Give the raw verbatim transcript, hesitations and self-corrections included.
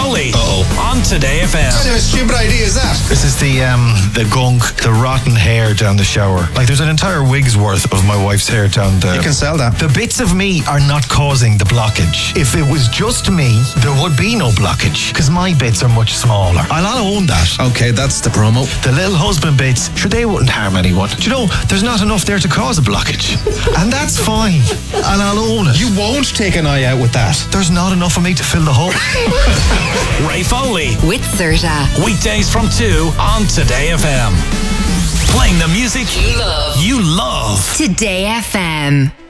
Foley. Uh-oh. On Today F M. What kind of a stupid idea is that? This is the um the gunk, the rotten hair down the shower. Like there's an entire wig's worth of my wife's hair down the... You can sell that. The bits of me are not causing the blockage. If it was just me, there would be no blockage, because my bits are much smaller. I'll, I'll own that. Okay, that's the promo. The little husband bits, sure, they wouldn't harm anyone. Do you know, there's not enough there to cause a blockage. And that's fine. And I'll own it. You won't take an eye out with that. There's not enough of me to fill the hole. Ray Foley. With Serta. Weekdays from two on Today F M. Playing the music You love. You love. Today F M.